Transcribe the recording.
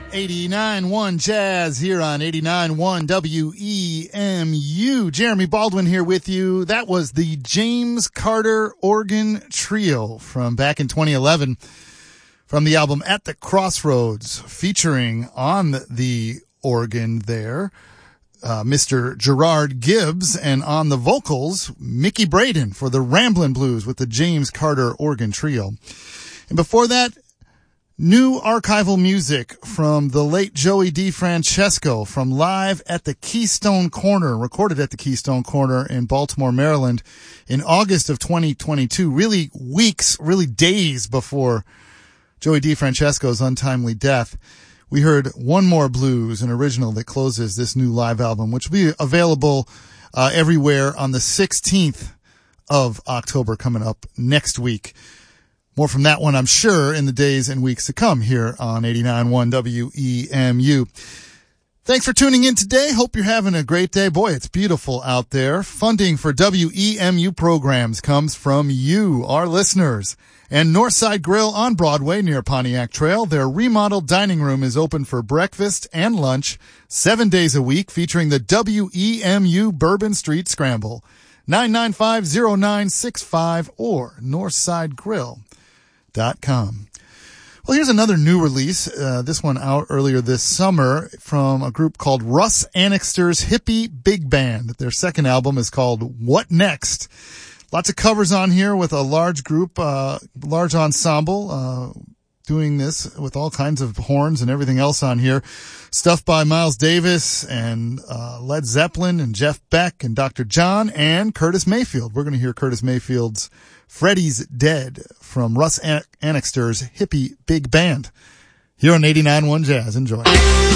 89.1 Jazz here on 89.1 WEMU. Jeremy Baldwin here with you. That was the James Carter Organ Trio from back in 2011 from the album At the Crossroads, featuring on the organ there Mr. Gerard Gibbs, and on the vocals Mickey Braden for the Ramblin' Blues with the James Carter Organ Trio. And before that, new archival music from the late Joey DeFrancesco from Live at the Keystone Corner, recorded at the Keystone Corner in Baltimore, Maryland in August of 2022, really days before Joey DeFrancesco's untimely death. We heard One More Blues, an original that closes this new live album, which will be available everywhere on the 16th of October, coming up next week. More from that one, I'm sure, in the days and weeks to come here on 89.1 WEMU. Thanks for tuning in today. Hope you're having a great day. Boy, it's beautiful out there. Funding for WEMU programs comes from you, our listeners. And Northside Grill on Broadway near Pontiac Trail. Their remodeled dining room is open for breakfast and lunch 7 days a week, featuring the WEMU Bourbon Street Scramble. 995-0965 or NorthsideGrill.com. Well, here's another new release, this one out earlier this summer from a group called Russ Annixter's Hippie Big Band. Their second album is called What Next? Lots of covers on here with a large group, large ensemble, doing this with all kinds of horns and everything else on here. Stuff by Miles Davis and Led Zeppelin and Jeff Beck and Dr. John and Curtis Mayfield. We're going to hear Curtis Mayfield's Freddie's Dead from Russ Annixter's Hippie Big Band here on 89.1 Jazz. Enjoy.